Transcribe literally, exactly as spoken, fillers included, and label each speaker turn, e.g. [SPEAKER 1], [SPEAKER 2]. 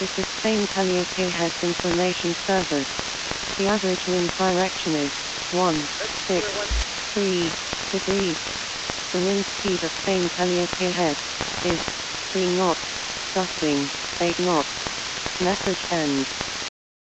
[SPEAKER 1] This is Spain Calliope Heads Information Service. The average wind direction is one six three degrees. The wind speed of Spain Calliope Head is three knots, gusting eight knots. Message ends.